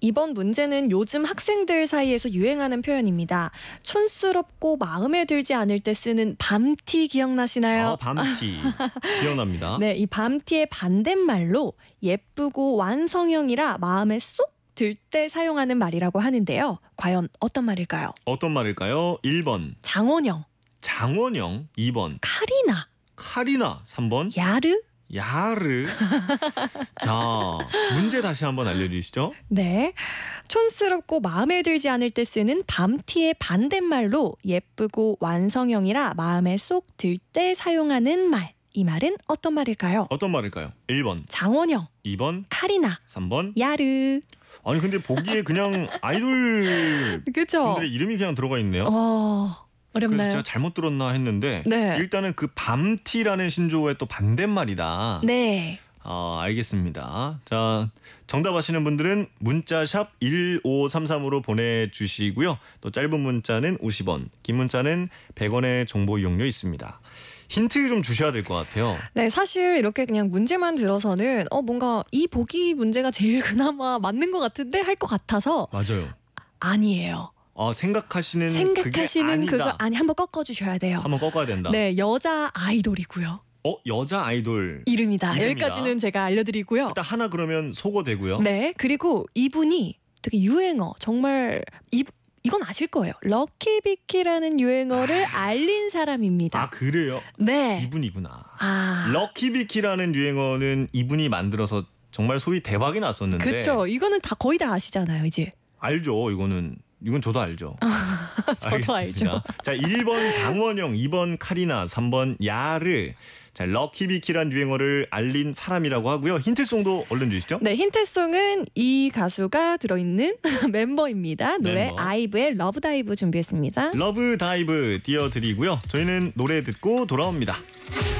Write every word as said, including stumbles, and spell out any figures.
이번 문제는 요즘 학생들 사이에서 유행하는 표현입니다. 촌스럽고 마음에 들지 않을 때 쓰는 밤티 기억나시나요? 아, 밤티. 기억납니다. 네, 이 밤티의 반대말로 예쁘고 완성형이라 마음에 쏙 들 때 사용하는 말이라고 하는데요. 과연 어떤 말일까요? 어떤 말일까요? 일 번 장원영, 장원영, 이 번 카리나, 카리나, 삼 번 야르. 야르. 자, 문제 다시 한번 알려주시죠. 네, 촌스럽고 마음에 들지 않을 때 쓰는 밤티의 반대말로 예쁘고 완성형이라 마음에 쏙 들 때 사용하는 말. 이 말은 어떤 말일까요? 어떤 말일까요? 일 번 장원영, 이 번 카리나, 삼 번 야르. 아니 근데 보기에 그냥 아이돌 그죠? 분들의 이름이 그냥 들어가 있네요. 어, 그래서 어렵나요? 제가 잘못 들었나 했는데 네. 일단은 그 밤티라는 신조어의 또 반대말이다. 네. 아, 알겠습니다. 자, 정답 아시는 분들은 문자샵 일오삼삼으로 보내주시고요. 또 짧은 문자는 오십 원, 긴 문자는 백 원의 정보 이용료 있습니다. 힌트 좀 주셔야 될 것 같아요. 네, 사실 이렇게 그냥 문제만 들어서는 어 뭔가 이 보기 문제가 제일 그나마 맞는 것 같은데 할 것 같아서 맞아요. 아니에요. 아, 생각하시는, 생각하시는 그게 아니다. 그거 아니 한번 꺾어주셔야 돼요. 한번 꺾어야 된다. 네, 여자 아이돌이고요. 어, 여자 아이돌. 이름이다. 이름이다. 여기까지는 제가 알려드리고요. 일단 하나 그러면 소거되고요. 네, 그리고 이분이 되게 유행어 정말 이 이건 아실 거예요. 럭키비키라는 유행어를 아... 알린 사람입니다. 아, 그래요? 네. 이분이구나. 아. 럭키비키라는 유행어는 이분이 만들어서 정말 소위 대박이 났었는데. 그렇죠. 이거는 다 거의 다 아시잖아요, 이제. 알죠. 이거는 이건 저도 알죠. 저도 알죠. 자, 일 번 장원영, 이 번 카리나, 삼 번 야르. 자, 럭키비키란 유행어를 알린 사람이라고 하고요. 힌트송도 얼른 주시죠. 네, 힌트송은 이 가수가 들어있는 멤버입니다. 노래 멤버. 아이브의 러브다이브 준비했습니다. 러브다이브 띄워드리고요. 저희는 노래 듣고 돌아옵니다.